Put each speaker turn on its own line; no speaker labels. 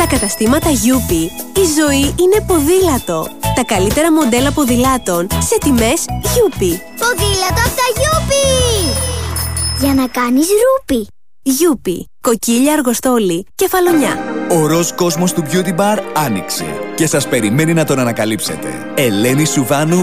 Στα καταστήματα Yupi η ζωή είναι ποδήλατο. Τα καλύτερα μοντέλα ποδηλάτων σε τιμές Yupi.
Ποδήλατο από τα Yupi! Για να κάνεις ρούπι.
Yupi. Κοκκίλια, αργοστόλι, κεφαλονιά.
Ο ροζ κόσμος του Beauty Bar άνοιξε και σας περιμένει να τον ανακαλύψετε. Ελένη Σουβάνου,